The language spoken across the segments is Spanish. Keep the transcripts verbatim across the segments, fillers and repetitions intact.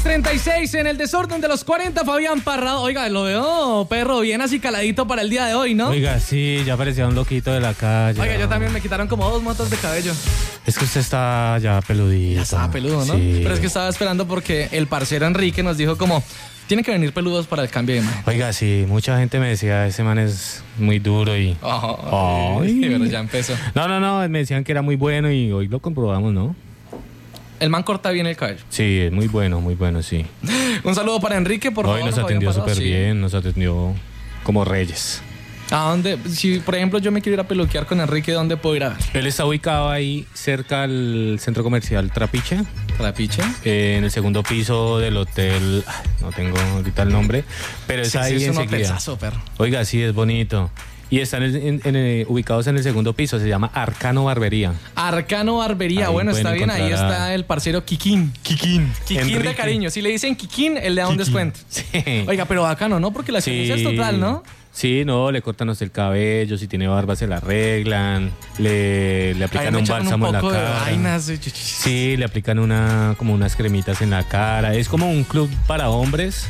treinta y seis en el desorden de los cuarenta, Fabián Parrado. Oiga, lo veo, perro, bien así caladito para el día de hoy, ¿no? Oiga, sí, ya parecía un loquito de la calle. Oiga, yo también me quitaron como dos motos de cabello. Es que usted está ya peludito. Ya estaba peludo, ¿no? Sí. Pero es que estaba esperando porque el parcero Enrique nos dijo como, tienen que venir peludos para el cambio de imagen. Oiga, sí, mucha gente me decía, ese man es muy duro y... Oh, Ay. pero ya empezó. No, no, no, me decían que era muy bueno y hoy lo comprobamos, ¿no? El man corta bien el cabello. Sí, es muy bueno, muy bueno, sí. Un saludo para Enrique, por Hoy favor. nos Fabián atendió Parrado. súper Sí. bien, nos atendió como reyes. ¿A dónde? Si, por ejemplo, yo me quiero ir a peluquear con Enrique, ¿dónde puedo ir a ver? Él está ubicado ahí cerca al centro comercial Trapiche, ¿Trapiche? eh, en el segundo piso del hotel, ay, no tengo ahorita el nombre, pero es Sí, ahí sí, es un enseguida. hotelazo, perro. Oiga, sí, es bonito. Y están en, en- en, eh, ubicados en el segundo piso, se llama Arcano Barbería. Arcano Barbería, Ahí bueno, pueden está bien, ahí encontrar a- está el parcero Kikín. Kikín. Kikín de Enrique. cariño. Si le dicen Kikín, él le da un Kikín. descuento. Sí. Oiga, pero bacano, ¿no? Porque la experiencia es total, ¿no? Sí, no, le cortan a usted el cabello, si tiene barba se la arreglan, le, le Ahí aplican me un echan bálsamo un en la poco de cara. vainas. Sí, le aplican una como unas cremitas en la cara. Es como un club para hombres.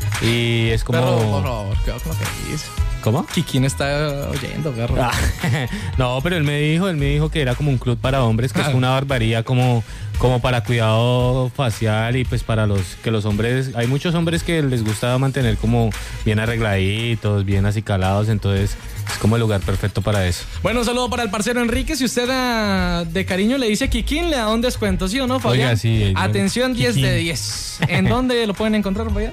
Y es como... Perro, por favor, cuidado con lo que dice. ¿Cómo? Kikín está oyendo, perro. Ah, no, pero él me dijo, él me dijo que era como un club para hombres, que es una barbería como, como para cuidado facial y pues para los que los hombres, hay muchos hombres que les gusta mantener como bien arregladitos, bien acicalados, entonces es como el lugar perfecto para eso. Bueno, un saludo para el parcero Enrique. Si usted ah, de cariño le dice Kikín, le da un descuento, ¿sí o no, Fabián? Oiga, sí, yo- Atención, diez de Kikín. diez. ¿En dónde lo pueden encontrar, Fabián?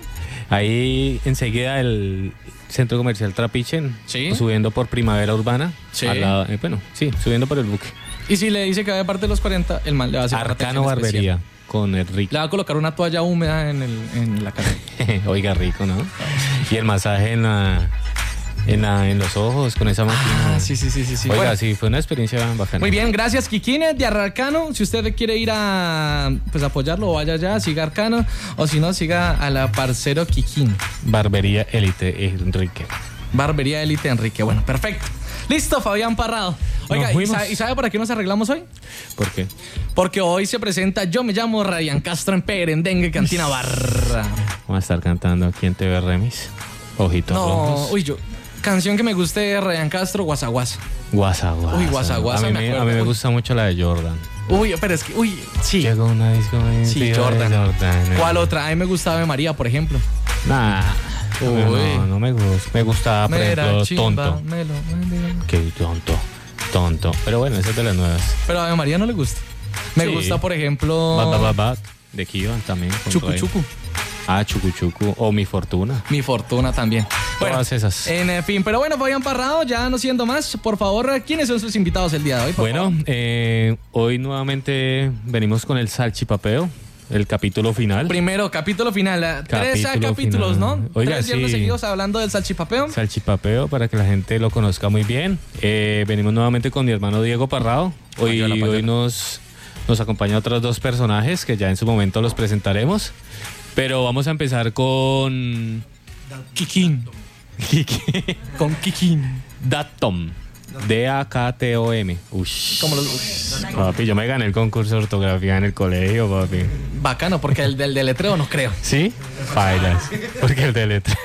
Ahí enseguida el centro comercial Trapiche, Sí. subiendo por Primavera Urbana, Sí. al lado- eh, bueno, sí, subiendo por el buque. Y si le dice que va de parte de los cuarenta, el man le va a hacer una Arcano atención especial. Barbería con Enrique. Le va a colocar una toalla húmeda en, el, en la cara. Oiga, rico, ¿no? Y el masaje en la, en la, en los ojos con esa máquina. Ah, sí, sí, sí, sí. sí. Oiga, Bueno, sí, fue una experiencia bacana. muy bien, gracias Kikín de Arcano. Si usted quiere ir a pues apoyarlo, vaya allá, siga Arcano. O si no, siga a la parcero Kikín. Barbería Elite Enrique. Barbería Elite Enrique. Bueno, perfecto. Listo, Fabián Parrado. Oiga, Nos ¿y fuimos. sabe, ¿y sabe para qué nos arreglamos hoy? ¿Por qué? Porque hoy se presenta Yo me llamo Ryan Castro en Perendengue Cantina Barra. Vamos a estar cantando ¿Quién te ve, Remis? Ojitos No, rojos. uy, yo. Canción que me guste de Ryan Castro, Guasa Guasa. Guasa, guasa. Uy, guasa, guasa, A mí me me, acuerdo. a mí me Uy. gusta mucho la de Jordan. Uy, pero es que, uy, sí. Llegó una disco y Sí, pidió de Jordan. Jordan. ¿Cuál otra? A mí me gustaba Ave María, por ejemplo. Nah. Uy. No, no me gusta. Me gustaba, por Mera ejemplo, chimba, Tonto. melo, melo. Qué tonto. Tonto. Pero bueno, esa es de las nuevas. Pero a Ave María no le gusta. Me Sí. gusta, por ejemplo, Bat, bat, bat, bat, de Kiva también. con Chucu todo ahí. Chucu. Ah, Chucu Chucu. O Mi Fortuna. Mi Fortuna también. Bueno, Todas esas. en fin, pero bueno, Fabián Parrado, ya no siendo más, por favor, ¿quiénes son sus invitados el día de hoy? por Bueno, favor? eh, hoy nuevamente venimos con el salchipapeo, el capítulo final. Primero, capítulo final. eh, Tres ah, Capítulo capítulos, final. ¿no? Oiga, Tres viernes sí. seguidos hablando del salchipapeo. Salchipapeo para que la gente lo conozca muy bien. Eh, venimos nuevamente con mi hermano Diego Parrado. Hoy, Payola, payola. hoy nos, nos acompaña otros dos personajes que ya en su momento los presentaremos. Pero vamos a empezar con Kikín. Kiki. Con Kikín. Datom. D A K T O M. Ush. Como los... Papi, yo me gané el concurso de ortografía en el colegio, papi. Bacano, porque el del deletreo no creo. ¿Sí? Bailas. Porque el de letra.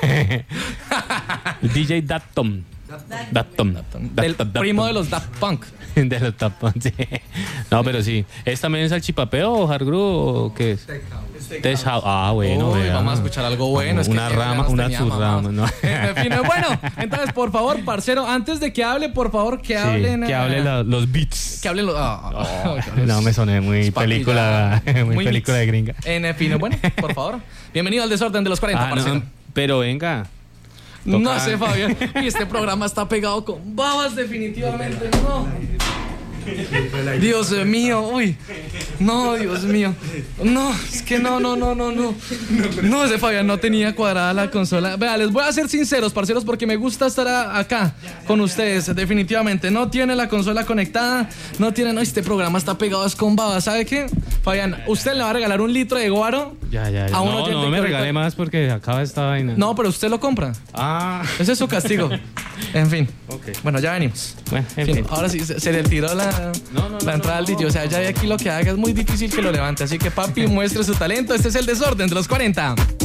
D J Datom. Datom. Del primo de los Daft Punk. De los Datom, sí. No, pero sí. ¿Es también salchipapeo o hard groove o qué es? Test House. Ah, bueno. Uy, vea. vamos a escuchar algo bueno. Es que Una siempre rama, nos una tenía subrama, mamados. ¿no? En fin, bueno, entonces, por favor, parcero, antes de que hable, por favor, que Sí, hablen. que eh, hable la- los beats. Que hablen los. ah, No, me soné muy Es pa' que película, ya- muy, muy película mix. de gringa. En fin, bueno, por favor. Bienvenido al desorden de los cuarenta, Ah, parcero. no, pero venga. No, toca- sé, Fabián. Y este programa está pegado con babas, definitivamente. No. Dios mío, uy. No, Dios mío. No, es que no, no, no, no, no. No, ese Fabián no tenía cuadrada la consola. Vea, les voy a ser sinceros, parceros, porque me gusta estar a- acá con ustedes. Definitivamente. No tiene la consola conectada. No tiene, no, este programa está pegado es con babas. ¿Sabe qué? Fabián, usted le va a regalar un litro de guaro. Ya, ya, ya. A un No, oyente no que me ahorita- regale más porque acaba esta vaina. No, pero usted lo compra. Ah, Ese es su castigo. En fin. ok. Bueno, ya venimos. Bueno, en Sí, fin. ahora sí, se, se le tiró la... la, no, no, la entrada no, no, al D J. O sea, ya de aquí lo que haga es muy difícil que lo levante. Así que, papi, muestre su talento. Este es el desorden de los cuarenta.